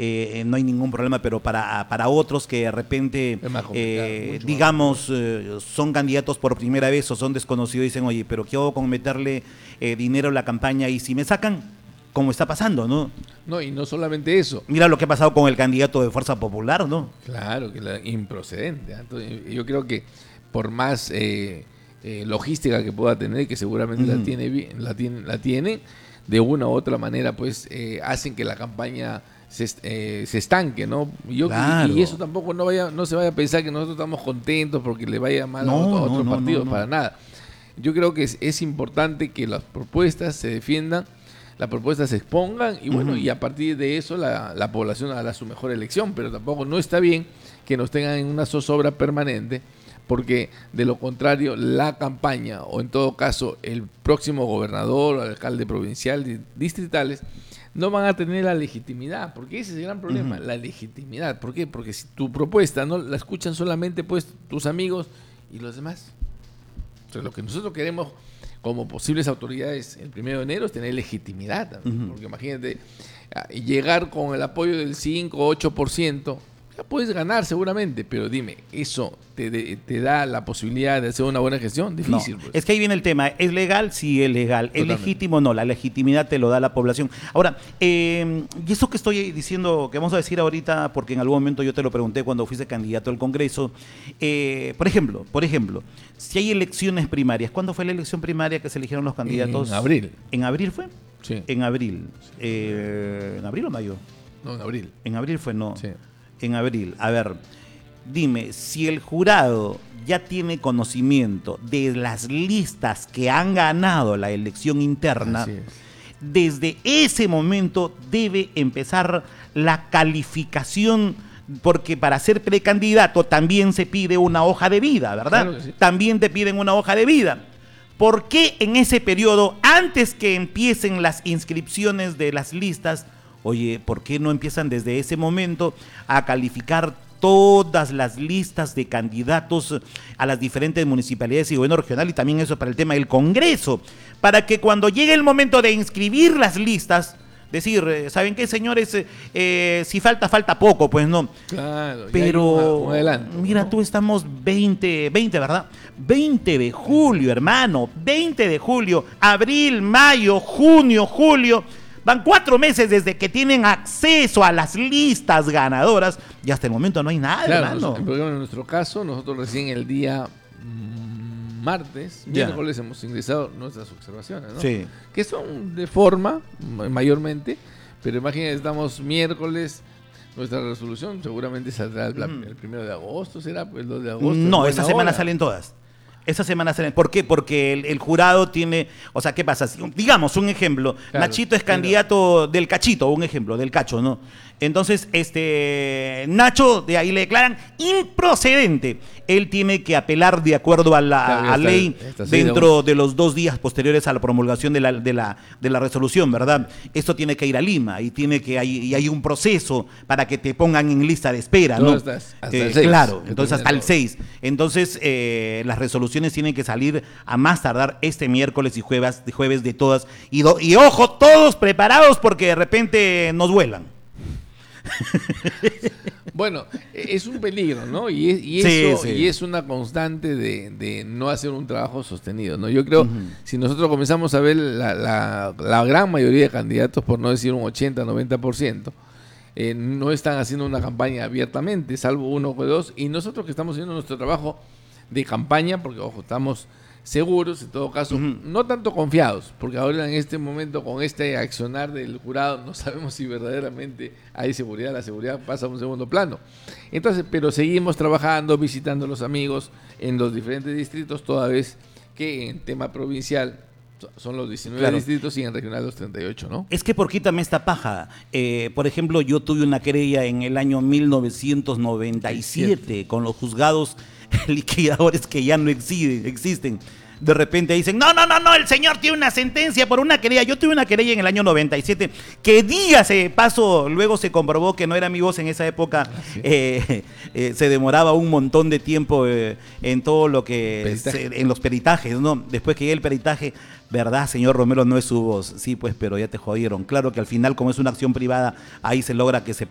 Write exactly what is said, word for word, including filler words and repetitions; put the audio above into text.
eh, no hay ningún problema, pero para, para otros que de repente, eh, digamos, eh, son candidatos por primera vez o son desconocidos, dicen, oye, pero ¿qué hago con meterle eh, dinero a la campaña? Y si me sacan, como está pasando, ¿no? No, y no solamente eso. Mira lo que ha pasado con el candidato de Fuerza Popular, ¿no? Claro, que la improcedente. Entonces, yo creo que por más eh, eh, logística que pueda tener, que seguramente uh-huh. la tiene, la tiene, la tiene, de una u otra manera, pues eh, hacen que la campaña se, eh, se estanque, ¿no? Y, yo, claro. y, y eso tampoco no vaya, no se vaya a pensar que nosotros estamos contentos porque le vaya mal no, a, otro, a otros no, partidos, no, no. para nada. Yo creo que es, es importante que las propuestas se defiendan, las propuestas se expongan y bueno, uh-huh. y a partir de eso la, la población hará su mejor elección, pero tampoco no está bien que nos tengan en una zozobra permanente, porque de lo contrario la campaña o en todo caso el próximo gobernador o alcalde provincial, distritales, no van a tener la legitimidad, porque ese es el gran problema, uh-huh. la legitimidad. ¿Por qué? Porque si tu propuesta no la escuchan solamente pues tus amigos y los demás. Entonces lo que nosotros queremos como posibles autoridades el primero de enero es tener legitimidad, uh-huh. porque imagínate, llegar con el apoyo del cinco o ocho por ciento, ya puedes ganar seguramente, pero dime, ¿eso te, de, te da la posibilidad de hacer una buena gestión? Difícil. No, pues. Es que ahí viene el tema, ¿es legal? Sí, es legal. Totalmente. ¿Es legítimo? No, la legitimidad te lo da la población. Ahora, eh, y eso que estoy diciendo, que vamos a decir ahorita, porque en algún momento yo te lo pregunté cuando fuiste candidato al Congreso, eh, por ejemplo, por ejemplo, si hay elecciones primarias, ¿cuándo fue la elección primaria que se eligieron los candidatos? En abril. ¿En abril fue? Sí. En abril. Eh, ¿En abril o mayo? No, en abril. En abril fue, no. Sí. En abril. A ver, dime, si el jurado ya tiene conocimiento de las listas que han ganado la elección interna, desde ese momento debe empezar la calificación, porque para ser precandidato también se pide una hoja de vida, ¿verdad? Claro que sí. También te piden una hoja de vida. ¿Por qué en ese periodo, antes que empiecen las inscripciones de las listas, oye, ¿por qué no empiezan desde ese momento a calificar todas las listas de candidatos a las diferentes municipalidades y gobierno regional? Y también eso para el tema del Congreso, para que cuando llegue el momento de inscribir las listas, decir, ¿saben qué, señores? Eh, si falta, falta poco, pues no. Claro. Pero, un adelanto, mira, ¿no? tú estamos veinte, veinte, ¿verdad? veinte de julio, hermano, veinte de julio, abril, mayo, junio, julio. Van cuatro meses desde que tienen acceso a las listas ganadoras y hasta el momento no hay nada, claro, hermano. En, en nuestro caso, nosotros recién el día mmm, martes, yeah. miércoles hemos ingresado nuestras observaciones, ¿no? Sí. Que son de forma, mayormente, pero imagínense, estamos miércoles, nuestra resolución seguramente saldrá el, mm. el primero de agosto, ¿será? El dos de agosto. No, esta semana hora. salen todas. Esa semana salen. ¿Por qué? Porque el, el jurado tiene, o sea, ¿qué pasa? Digamos, un ejemplo, claro, Nachito es candidato claro. del Cachito, un ejemplo, del Cacho, ¿no? Entonces, este Nacho, de ahí le declaran improcedente. Él tiene que apelar de acuerdo a la claro, a ley está, está dentro de los dos días posteriores a la promulgación de la, de la, de la resolución, ¿verdad? Esto tiene que ir a Lima y tiene que hay, y hay un proceso para que te pongan en lista de espera, ¿no? Hasta, hasta eh, el seis, claro, entonces hasta el seis. Entonces, eh, las resoluciones tienen que salir a más tardar este miércoles y jueves, jueves de todas. Y, do, y ojo, todos preparados porque de repente nos vuelan. Bueno, es un peligro, ¿no? Y es, y sí, eso, sí. y es una constante de, de no hacer un trabajo sostenido, ¿no? Yo creo, uh-huh. si nosotros comenzamos a ver la, la, la gran mayoría de candidatos, por no decir un ochenta, noventa por ciento, eh, no están haciendo una campaña abiertamente, salvo uno o dos, y nosotros que estamos haciendo nuestro trabajo de campaña, porque, ojo, estamos seguros, en todo caso, uh-huh. no tanto confiados, porque ahora en este momento, con este accionar del jurado, no sabemos si verdaderamente hay seguridad, la seguridad pasa a un segundo plano. Entonces, pero seguimos trabajando, visitando a los amigos en los diferentes distritos, toda vez que en tema provincial son los diecinueve claro. distritos y en regional los treinta y ocho, ¿no? Es que por quítame esta paja. Eh, por ejemplo, yo tuve una querella en el año mil novecientos noventa y siete con los juzgados liquidadores que ya no existen, existen. De repente dicen, no, no, no, no, el señor tiene una sentencia por una querella. Yo tuve una querella en el año noventa y siete, que días se pasó, luego se comprobó que no era mi voz en esa época. Ah, sí. eh, eh, se demoraba un montón de tiempo eh, en todo lo que, se, en los peritajes, ¿no? Después que llegue el peritaje, ¿verdad, señor Romero? No es su voz. Sí, pues, pero ya te jodieron. Claro que al final, como es una acción privada, ahí se logra que se